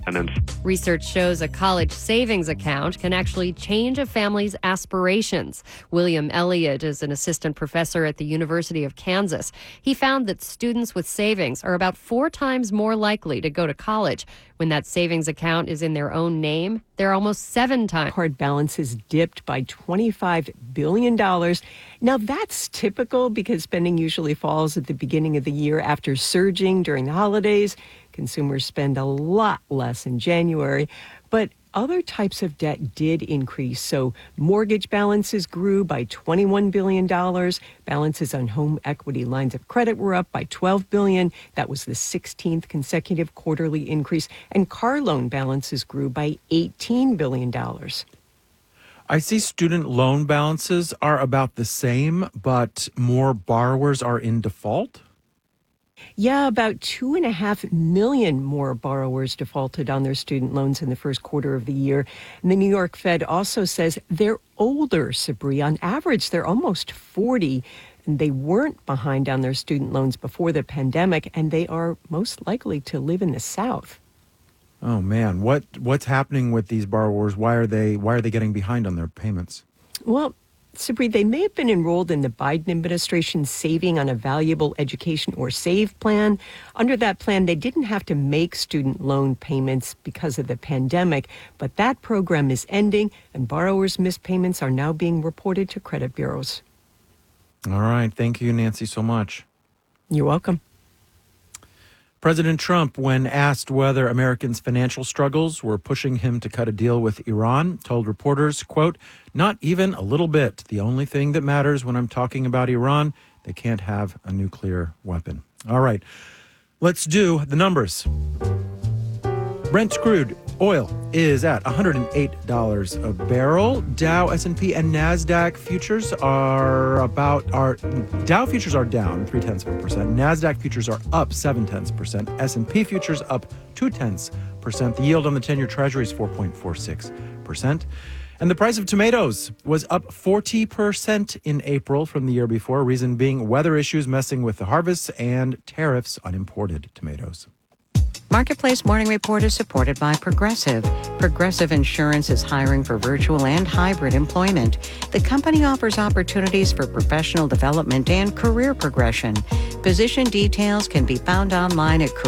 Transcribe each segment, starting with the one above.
independence. Research shows a college savings account can actually change a family's aspirations. William Elliott is an assistant professor at the University of Kansas. He found that students with savings are about 4 times more likely to go to college. When that savings account is in their own name, they're almost 7 times. Card balances dipped by $25 billion. Now, that's typical because spending usually falls at the beginning of the year after surging during the holidays. Consumers spend a lot less in January, but other types of debt did increase. So mortgage balances grew by $21 billion. Balances on home equity lines of credit were up by $12 billion. That was the 16th consecutive quarterly increase. And car loan balances grew by $18 billion. I see student loan balances are about the same, but more borrowers are in default. Yeah, about 2.5 million more borrowers defaulted on their student loans in the first quarter of the year. And the New York Fed also says they're older, Sabri. On average, they're almost 40, and they weren't behind on their student loans before the pandemic, and they are most likely to live in the South. Oh man, what's happening with these borrowers? Why are they getting behind on their payments? Well, Sabri, they may have been enrolled in the Biden administration's Saving on a Valuable Education or SAVE plan. Under that plan, they didn't have to make student loan payments because of the pandemic, but that program is ending, and borrowers' missed payments are now being reported to credit bureaus. All right. Thank you, Nancy, so much. You're welcome. President Trump, when asked whether Americans' financial struggles were pushing him to cut a deal with Iran, told reporters, quote, "Not even a little bit. The only thing that matters when I'm talking about Iran, they can't have a nuclear weapon." All right, let's do the numbers. Brent crude oil is at $108 a barrel. Dow, S&P, and NASDAQ futures Dow futures are down 0.3%. NASDAQ futures are up 0.7%. S&P futures up 0.2%. The yield on the 10-year Treasury is 4.46%. And the price of tomatoes was up 40% in April from the year before. Reason being weather issues messing with the harvests and tariffs on imported tomatoes. Marketplace Morning Report is supported by Progressive. Progressive Insurance is hiring for virtual and hybrid employment. The company offers opportunities for professional development and career progression. Position details can be found online at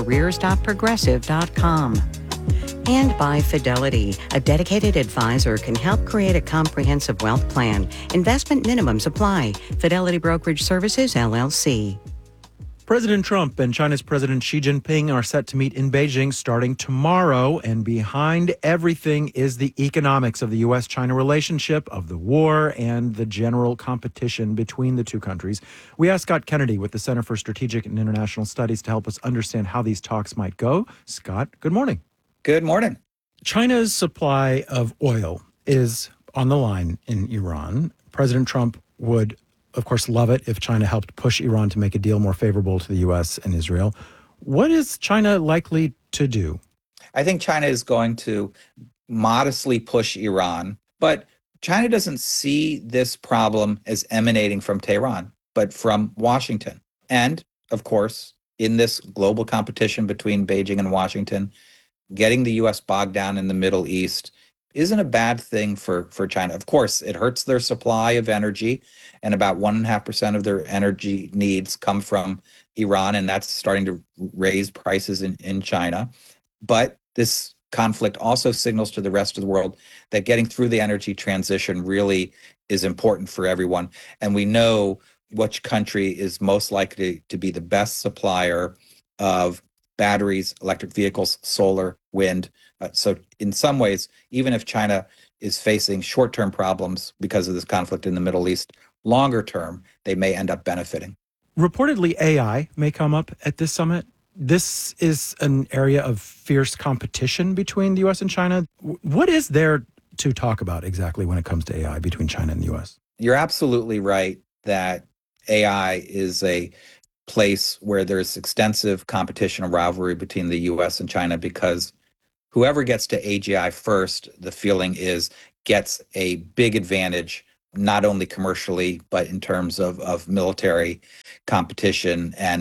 careers.progressive.com. And by Fidelity, a dedicated advisor can help create a comprehensive wealth plan. Investment minimums apply. Fidelity Brokerage Services, LLC. President Trump and China's President Xi Jinping are set to meet in Beijing starting tomorrow. And behind everything is the economics of the U.S.-China relationship, of the war, and the general competition between the two countries. We asked Scott Kennedy with the Center for Strategic and International Studies to help us understand how these talks might go. Scott, good morning. Good morning. China's supply of oil is on the line in Iran. President Trump would, of course, love it if China helped push Iran to make a deal more favorable to the U.S. and Israel. What is China likely to do? I think China is going to modestly push Iran, but China doesn't see this problem as emanating from Tehran, but from Washington. And, of course, in this global competition between Beijing and Washington, getting the U.S. bogged down in the Middle East isn't a bad thing for China. Of course, it hurts their supply of energy, and about 1.5% of their energy needs come from Iran, and that's starting to raise prices in China. But this conflict also signals to the rest of the world that getting through the energy transition really is important for everyone. And we know which country is most likely to be the best supplier of batteries, electric vehicles, solar, wind. So in some ways, even if China is facing short-term problems because of this conflict in the Middle East, longer term, they may end up benefiting. Reportedly, AI may come up at this summit. This is an area of fierce competition between the U.S. and China. What is there to talk about exactly when it comes to AI between China and the U.S.? You're absolutely right that AI is a place where there's extensive competition and rivalry between the U.S. and China, because whoever gets to AGI first, the feeling is, gets a big advantage, not only commercially, but in terms of military competition and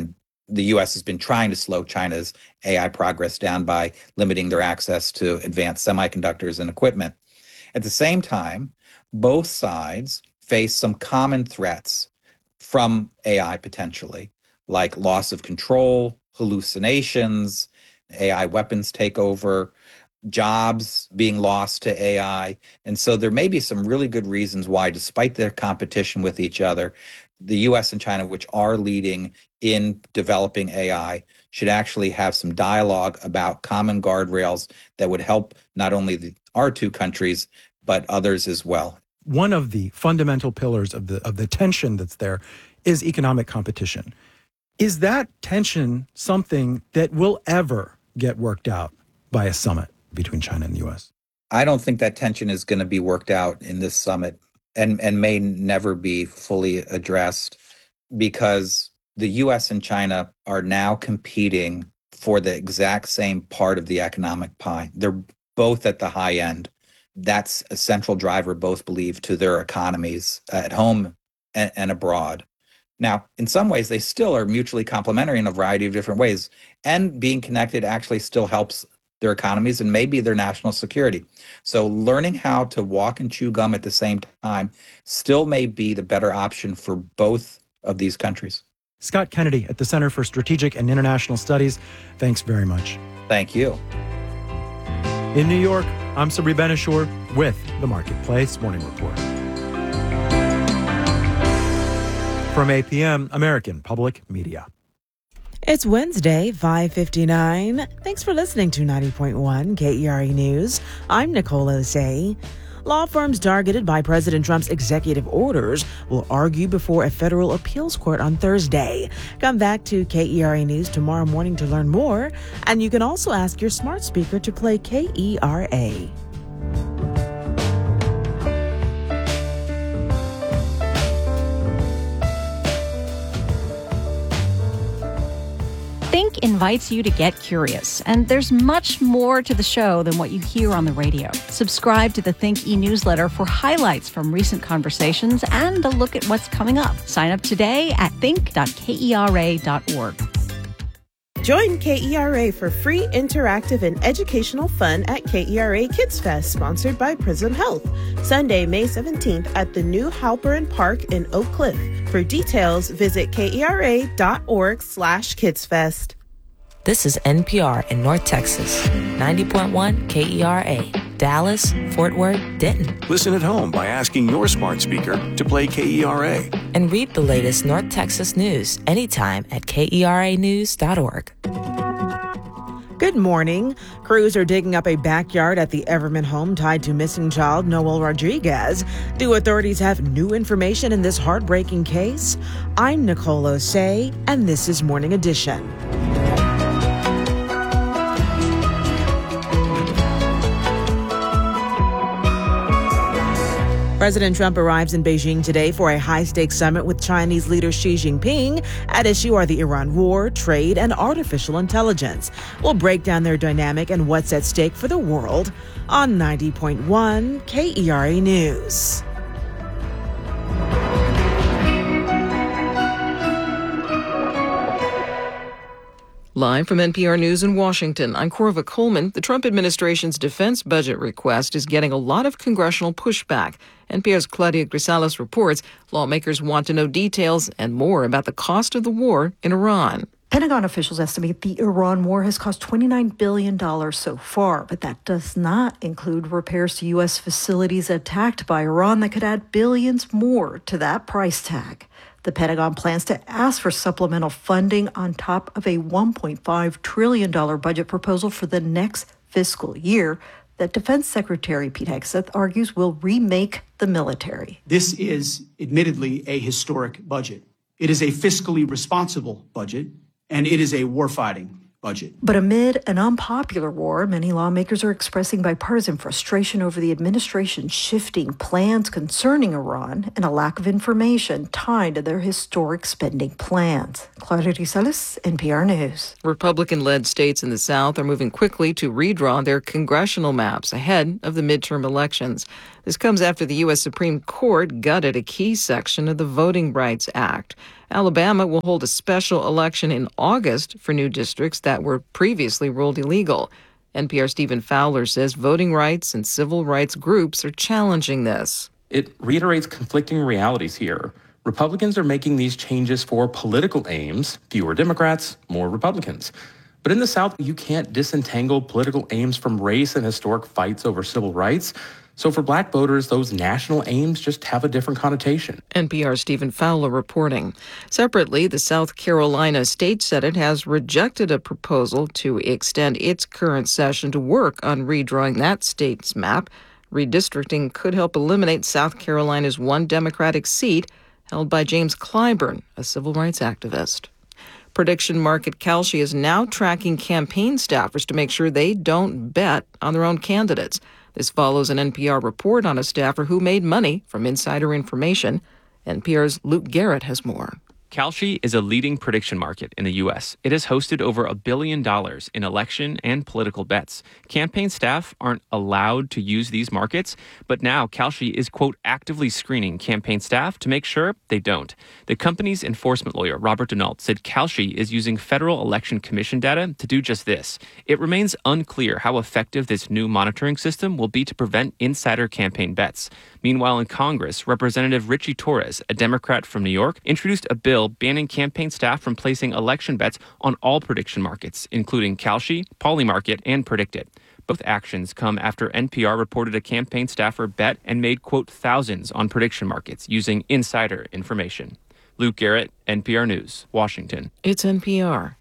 the U.S. has been trying to slow China's AI progress down by limiting their access to advanced semiconductors and equipment. At the same time, both sides face some common threats from AI potentially, like loss of control, hallucinations, AI weapons takeover, jobs being lost to AI. And so there may be some really good reasons why, despite their competition with each other, the US and China, which are leading in developing AI, should actually have some dialogue about common guardrails that would help not only our two countries, but others as well. One of the fundamental pillars of the tension that's there is economic competition. Is that tension something that will ever get worked out by a summit between China and the U.S.? I don't think that tension is going to be worked out in this summit and may never be fully addressed, because the U.S. and China are now competing for the exact same part of the economic pie. They're both at the high end. That's a central driver, both believe, to their economies at home and abroad. Now, in some ways, they still are mutually complementary in a variety of different ways, and being connected actually still helps their economies and maybe their national security. So learning how to walk and chew gum at the same time still may be the better option for both of these countries. Scott Kennedy at the Center for Strategic and International Studies, thanks very much. Thank you. In New York, I'm Sabri Ben-Achour with the Marketplace Morning Report. From APM, American Public Media. It's Wednesday, 5:59. Thanks for listening to 90.1 KERE News. I'm Nicole Osei. Law firms targeted by President Trump's executive orders will argue before a federal appeals court on Thursday. Come back to KERE News tomorrow morning to learn more. And you can also ask your smart speaker to play KERA. Think invites you to get curious, and there's much more to the show than what you hear on the radio. Subscribe to the Think e-newsletter for highlights from recent conversations and a look at what's coming up. Sign up today at think.kera.org. Join KERA for free interactive and educational fun at KERA Kids Fest, sponsored by Prism Health. Sunday, May 17th at the new Halperin Park in Oak Cliff. For details, visit kera.org/kidsfest. This is NPR in North Texas, 90.1 KERA, Dallas, Fort Worth, Denton. Listen at home by asking your smart speaker to play KERA. And read the latest North Texas news anytime at KERAnews.org. Good morning. Crews are digging up a backyard at the Everman home tied to missing child Noel Rodriguez. Do authorities have new information in this heartbreaking case? I'm Nicole Osei, and this is Morning Edition. President Trump arrives in Beijing today for a high-stakes summit with Chinese leader Xi Jinping. At issue are the Iran war, trade, and artificial intelligence. We'll break down their dynamic and what's at stake for the world on 90.1 KERE News. Live from NPR News in Washington, I'm Corva Coleman. The Trump administration's defense budget request is getting a lot of congressional pushback. NPR's Claudia Grisales reports lawmakers want to know details and more about the cost of the war in Iran. Pentagon officials estimate the Iran war has cost $29 billion so far, but that does not include repairs to U.S. facilities attacked by Iran that could add billions more to that price tag. The Pentagon plans to ask for supplemental funding on top of a $1.5 trillion budget proposal for the next fiscal year that Defense Secretary Pete Hegseth argues will remake the military. This is admittedly a historic budget. It is a fiscally responsible budget, and it is a warfighting budget. But amid an unpopular war, many lawmakers are expressing bipartisan frustration over the administration's shifting plans concerning Iran and a lack of information tied to their historic spending plans. Claudia Grisales, NPR News. Republican-led states in the South are moving quickly to redraw their congressional maps ahead of the midterm elections. This comes after the U.S. Supreme Court gutted a key section of the Voting Rights Act. Alabama will hold a special election in August for new districts that were previously ruled illegal. NPR's Stephen Fowler says voting rights and civil rights groups are challenging this. It reiterates conflicting realities here. Republicans are making these changes for political aims, fewer Democrats, more Republicans. But in the South, you can't disentangle political aims from race and historic fights over civil rights. So for Black voters, those national aims just have a different connotation. NPR's Stephen Fowler reporting. Separately, the South Carolina State Senate has rejected a proposal to extend its current session to work on redrawing that state's map. Redistricting could help eliminate South Carolina's one Democratic seat held by James Clyburn, a civil rights activist. Prediction market Kalshi is now tracking campaign staffers to make sure they don't bet on their own candidates. This follows an NPR report on a staffer who made money from insider information. NPR's Luke Garrett has more. Kalshi is a leading prediction market in the U.S. It has hosted over $1 billion in election and political bets. Campaign staff aren't allowed to use these markets, but now Kalshi is, quote, actively screening campaign staff to make sure they don't. The company's enforcement lawyer, Robert Denault, said Kalshi is using Federal Election Commission data to do just this. It remains unclear how effective this new monitoring system will be to prevent insider campaign bets. Meanwhile, in Congress, Representative Richie Torres, a Democrat from New York, introduced a bill banning campaign staff from placing election bets on all prediction markets, including Kalshi, Polymarket, and Predictit. Both actions come after NPR reported a campaign staffer bet and made, quote, thousands on prediction markets using insider information. Luke Garrett, NPR News, Washington. It's NPR.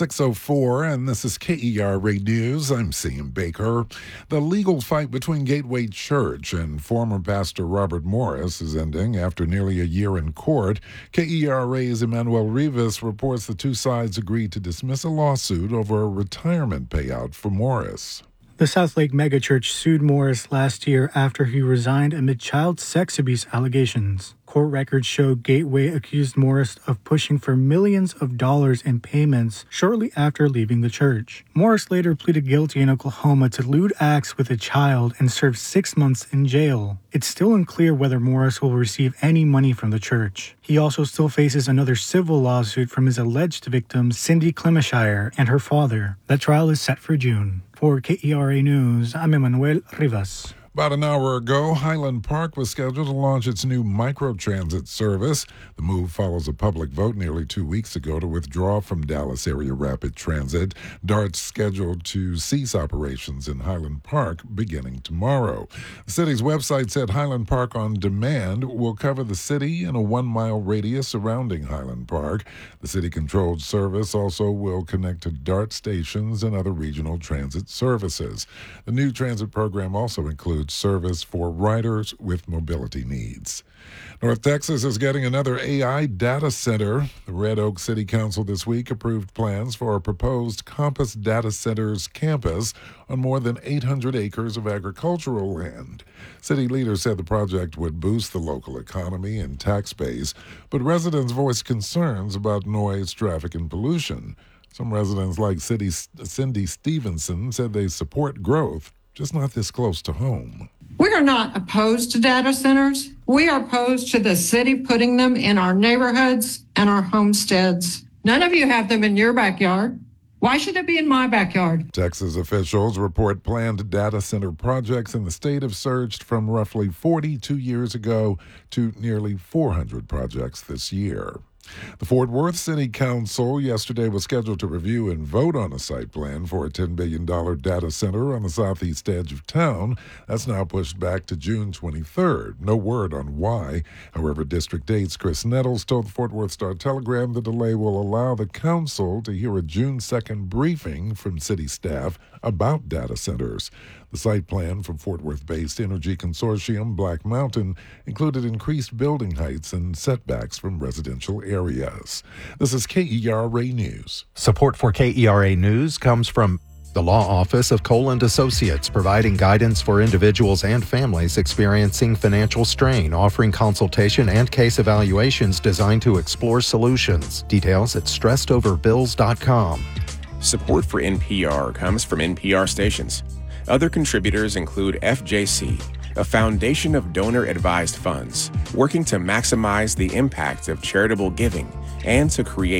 6:04, and this is KERA News. I'm Sam Baker. The legal fight between Gateway Church and former pastor Robert Morris is ending after nearly a year in court. KERA's Emmanuel Rivas reports the two sides agreed to dismiss a lawsuit over a retirement payout for Morris. The Southlake megachurch sued Morris last year after he resigned amid child sex abuse allegations. Court records show Gateway accused Morris of pushing for millions of dollars in payments shortly after leaving the church. Morris later pleaded guilty in Oklahoma to lewd acts with a child and served 6 months in jail. It's still unclear whether Morris will receive any money from the church. He also still faces another civil lawsuit from his alleged victim, Cindy Clemishire, and her father. That trial is set for June. For KERA News, I'm Emmanuel Rivas. About an hour ago, Highland Park was scheduled to launch its new microtransit service. The move follows a public vote nearly 2 weeks ago to withdraw from Dallas Area Rapid Transit. DART's scheduled to cease operations in Highland Park beginning tomorrow. The city's website said Highland Park On Demand will cover the city in a 1-mile radius surrounding Highland Park. The city-controlled service also will connect to DART stations and other regional transit services. The new transit program also includes service for riders with mobility needs. North Texas is getting another AI data center. The Red Oak City Council this week approved plans for a proposed Compass Data Centers campus on more than 800 acres of agricultural land. City leaders said the project would boost the local economy and tax base, but residents voiced concerns about noise, traffic, and pollution. Some residents, like Cindy Stevenson, said they support growth, just not this close to home. We are not opposed to data centers. We are opposed to the city putting them in our neighborhoods and our homesteads. None of you have them in your backyard. Why should it be in my backyard? Texas officials report planned data center projects in the state have surged from roughly 42 years ago to nearly 400 projects this year. The Fort Worth City Council yesterday was scheduled to review and vote on a site plan for a $10 billion data center on the southeast edge of town. That's now pushed back to June 23rd. No word on why. However, District 8's Chris Nettles told the Fort Worth Star-Telegram the delay will allow the council to hear a June 2nd briefing from city staff about data centers. The site plan from Fort Worth-based energy consortium Black Mountain included increased building heights and setbacks from residential areas. This is KERA News. Support for KERA News comes from the Law Office of Cole & Associates, providing guidance for individuals and families experiencing financial strain, offering consultation and case evaluations designed to explore solutions. Details at stressedoverbills.com. Support for NPR comes from NPR stations. Other contributors include FJC, a foundation of donor-advised funds working to maximize the impact of charitable giving and to create